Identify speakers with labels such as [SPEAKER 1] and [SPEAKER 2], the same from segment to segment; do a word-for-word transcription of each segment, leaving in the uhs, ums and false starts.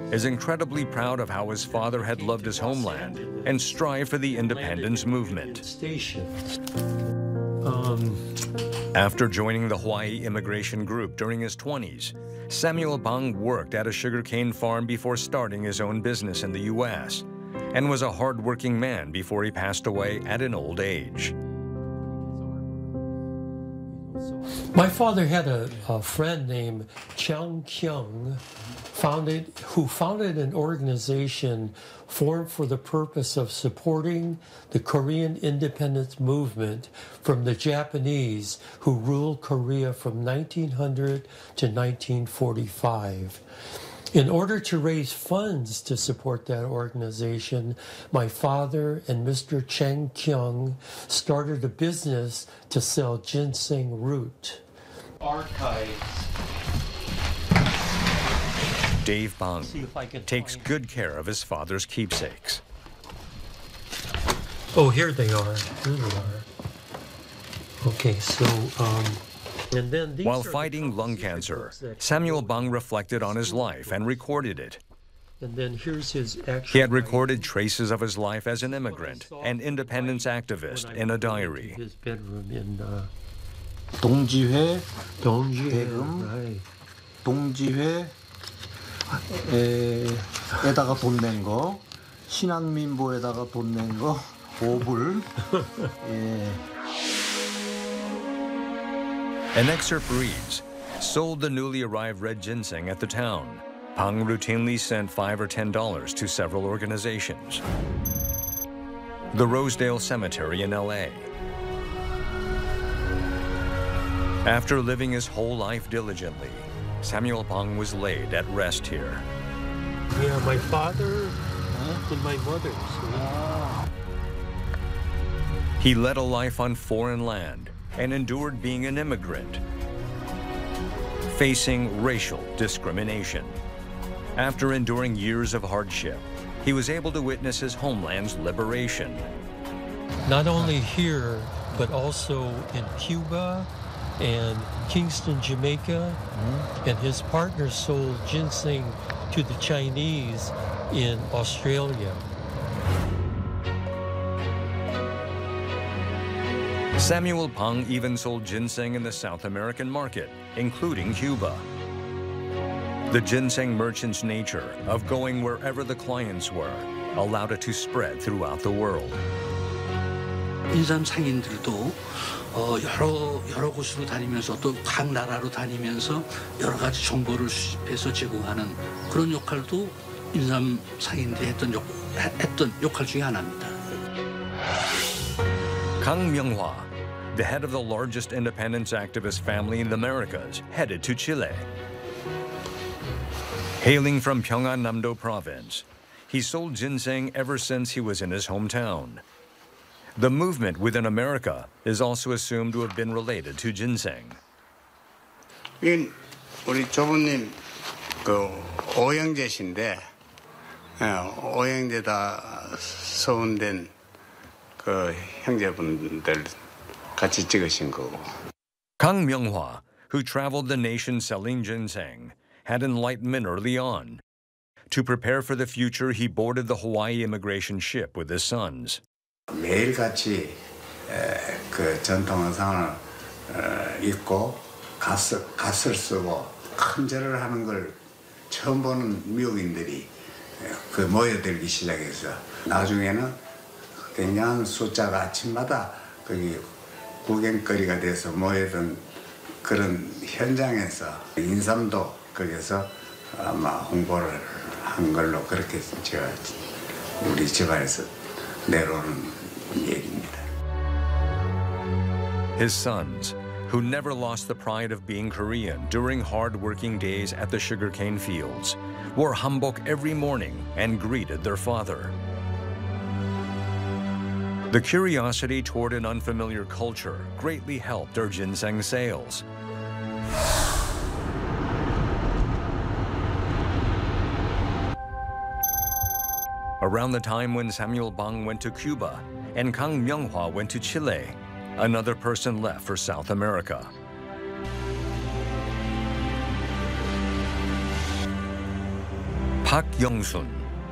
[SPEAKER 1] is incredibly proud of how his father had loved his homeland and strived for the independence movement.
[SPEAKER 2] Um,
[SPEAKER 1] After joining the Hawaii immigration group during his twenties, Samuel Bang worked at a sugarcane farm before starting his own business in the U S and was a hard-working man before he passed away at an old age.
[SPEAKER 2] My father had a, a friend named Chiang Kyung, founded, who founded an organization formed for the purpose of supporting the Korean independence movement from the Japanese who ruled Korea from nineteen hundred to nineteen forty-five. In order to raise funds to support that organization, my father and Mister Chang Kyung started a business to sell ginseng root. Archives.
[SPEAKER 1] Dave Bang takes good care of his father's keepsakes.
[SPEAKER 2] Oh, here they are. Here they are. Okay, so, um, and then these
[SPEAKER 1] While
[SPEAKER 2] are
[SPEAKER 1] fighting
[SPEAKER 2] the
[SPEAKER 1] lung
[SPEAKER 2] top secret
[SPEAKER 1] cancer,
[SPEAKER 2] books that
[SPEAKER 1] Samuel
[SPEAKER 2] go
[SPEAKER 1] Bang reflected on his life and recorded it.
[SPEAKER 2] And then here's his actual.
[SPEAKER 1] He had recorded traces of his life as an immigrant and independence activist in a diary.
[SPEAKER 2] His bedroom in uh,
[SPEAKER 3] 동지회,
[SPEAKER 2] Dongji,
[SPEAKER 3] 대금,
[SPEAKER 2] right.
[SPEAKER 3] 동지회에다가 돈 낸 거, 신한민보에다가 돈 낸 거, 오불. 예.
[SPEAKER 1] An excerpt reads, sold the newly arrived red ginseng at the town. Bang routinely sent five or ten dollars to several organizations. The Rosedale Cemetery in L A. After living his whole life diligently, Samuel Bang was laid at rest here.
[SPEAKER 2] Yeah, my father and my mother.
[SPEAKER 1] He led a life on foreign land and endured being an immigrant, facing racial discrimination. After enduring years of hardship, he was able to witness his homeland's liberation.
[SPEAKER 2] Not only here, but also in Cuba and Kingston, Jamaica, mm-hmm. and his partner sold ginseng to the Chinese in Australia.
[SPEAKER 1] Samuel Bang even sold ginseng in the South American market, including Cuba. The ginseng merchant's nature of going wherever the clients were allowed it to spread throughout the world.
[SPEAKER 4] 인삼 상인들도 어, 여러 여러 곳으로 다니면서 또 각 나라로 다니면서 여러 가지 정보를 수집해서 제공하는 그런 역할도 인삼 상인들이 했던 역 했던 역할 중에 하나입니다.
[SPEAKER 1] Kang Myung-hwa, the head of the largest independence activist family in the Americas, headed to Chile. Hailing from Pyongan-namdo province, he sold ginseng ever since he was in his hometown. The movement within America is also assumed to have been related to ginseng.
[SPEAKER 5] 우리 조부님 그 오형제신데 오형제다 서운된 그 형제분들 같이 찍으신 거고.
[SPEAKER 1] Kang Myung-hwa, who traveled the nation selling ginseng, had enlightenment early on. To prepare for the future, he boarded the Hawaii immigration ship with his sons.
[SPEAKER 5] 매일같이 그 전통 의상을 입고 갓을, 갓을 쓰고 큰 절을 하는 걸 처음 보는 미국인들이 그 모여들기 시작해서 나중에는 굉장한 숫자가 아침마다 거기 구경거리가 돼서 모여든 그런 현장에서 인삼도 거기서 아마 홍보를 한 걸로 그렇게 제가 우리 집안에서 내려오는 얘기입니다.
[SPEAKER 1] His sons, who never lost the pride of being Korean during hard-working days at the sugarcane fields, wore hanbok every morning and greeted their father. The curiosity toward an unfamiliar culture greatly helped their ginseng sales. Around the time when Samuel Bang went to Cuba and Kang Myung-hwa went to Chile, another person left for South America. Park Young-sun.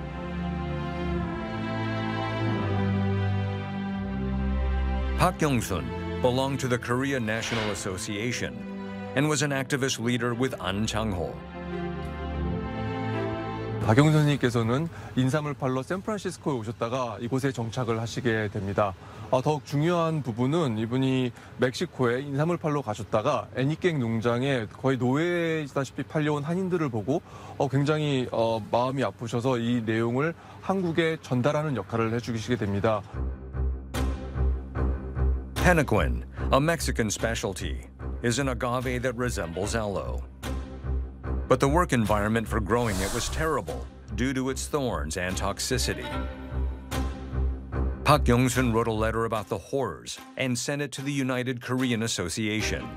[SPEAKER 1] Park Young-sun belonged to the Korea National Association and was an activist leader with An Chang-ho.
[SPEAKER 6] 박영순 선생님께서는 인삼을 팔러 샌프란시스코에 오셨다가 이곳에 정착을 하시게 됩니다. 어, 더욱 중요한 부분은 이분이 멕시코에 인삼을 팔러 가셨다가 애니깽 농장에 거의 노예다시피 팔려온 한인들을 보고 어, 굉장히 어, 마음이 아프셔서 이 내용을 한국에 전달하는 역할을 해주시게 됩니다.
[SPEAKER 1] Henequen, a Mexican specialty, is an agave that resembles aloe. But the work environment for growing it was terrible due to its thorns and toxicity. Park Young-sun wrote a letter about the horrors and sent it to the United Korean Association.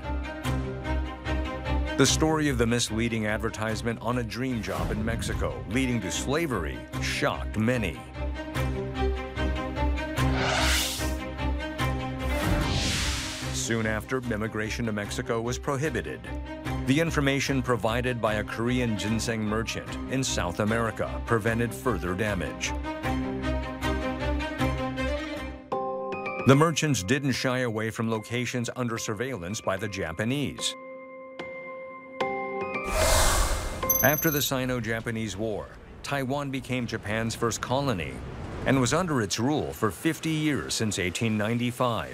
[SPEAKER 1] The story of the misleading advertisement on a dream job in Mexico leading to slavery shocked many. Soon after, immigration to Mexico was prohibited. The information provided by a Korean ginseng merchant in South America prevented further damage. The merchants didn't shy away from locations under surveillance by the Japanese. After the Sino-Japanese War, Taiwan became Japan's first colony and was under its rule for fifty years since eighteen ninety-five.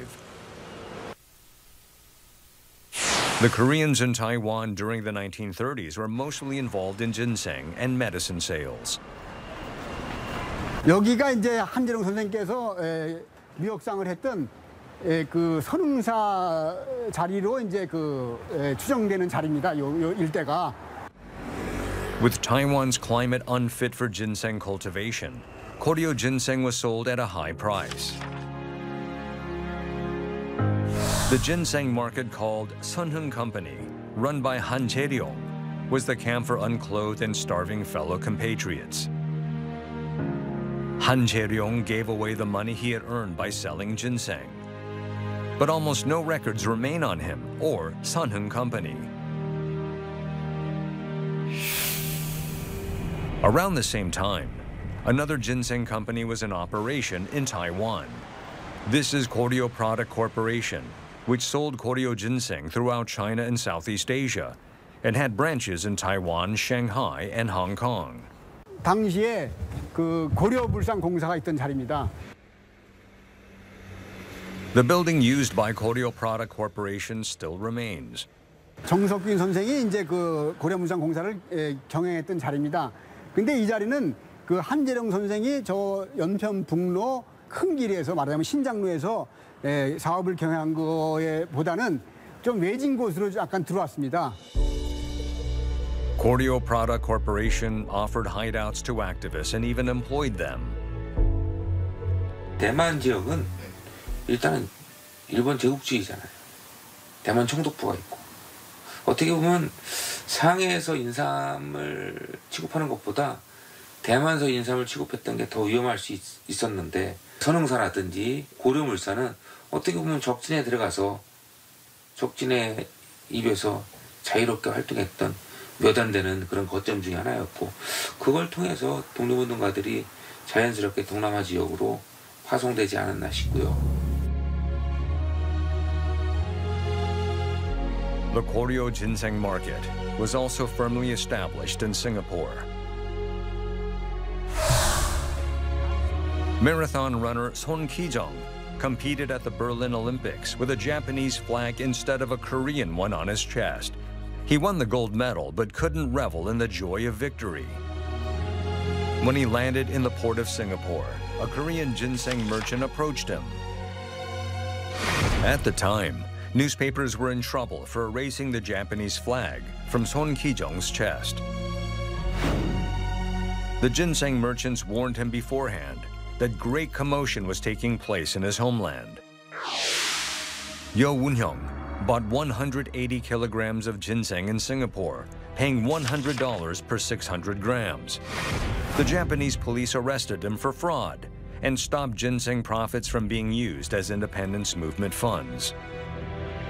[SPEAKER 1] The Koreans in Taiwan during the nineteen thirties were mostly involved in ginseng and medicine sales.
[SPEAKER 7] 여기가 이제 한재룡 선생님께서 에, 묘역상을 했던 에, 그 선흥사 자리로 이제 그 에, 추정되는 자리입니다. 요, 요 일대가.
[SPEAKER 1] With Taiwan's climate unfit for ginseng cultivation, Koryo ginseng was sold at a high price. The ginseng market called Sunhung Company, run by Han Jae-ryong, was the camp for unclothed and starving fellow compatriots. Han Jae-ryong gave away the money he had earned by selling ginseng. But almost no records remain on him or Sunhung Company. Around the same time, another ginseng company was in operation in Taiwan. This is Koryo Product Corporation, which sold Koryo ginseng throughout China and Southeast Asia, and had branches in Taiwan, Shanghai, and Hong Kong.
[SPEAKER 7] 당시에 그 고려물산공사가 있던 자리입니다.
[SPEAKER 1] The building used by Koryo Product Corporation still remains.
[SPEAKER 7] 정석균 선생이 이제 그 고려물산공사를 에, 경영했던 자리입니다. 근데 이 자리는 그 한재룡 선생이 저 연편북로 큰 길에서 말하자면 신장로에서 에, 사업을 경영한 거에 보다는 좀 외진 곳으로 약간 들어왔습니다.
[SPEAKER 1] Koryo Product Corporation offered hideouts to activists and even employed them.
[SPEAKER 8] 대만 지역은 일단은 일본 제국주의잖아요. 대만 총독부가 있고 어떻게 보면 상해에서 인삼을 취급하는 것보다 대만에서 인삼을 취급했던 게 더 위험할 수 있, 있었는데 선흥사라든지 고려물산은 어떻게 보면 적진에 들어가서 적진의 입에서 자유롭게 활동했던 몇 안 되는 그런 거점 중에 하나였고 그걸 통해서 독립운동가들이 자연스럽게 동남아 지역으로 파송되지 않았나 싶고요.
[SPEAKER 1] The Koryo ginseng market was also firmly established in Singapore. Marathon runner Son Ki-jung competed at the Berlin Olympics with a Japanese flag instead of a Korean one on his chest. He won the gold medal but couldn't revel in the joy of victory. When he landed in the port of Singapore, a Korean ginseng merchant approached him. At the time, newspapers were in trouble for erasing the Japanese flag from Son Ki-jung's chest. The ginseng merchants warned him beforehand that great commotion was taking place in his homeland. Yo Woon-hyung bought one hundred eighty kilograms of ginseng in Singapore, paying one hundred dollars per six hundred grams. The Japanese police arrested him for fraud and stopped ginseng profits from being used as independence movement funds.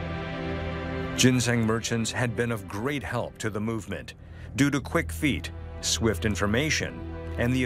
[SPEAKER 1] Ginseng merchants had been of great help to the movement due to quick feet swift information, and the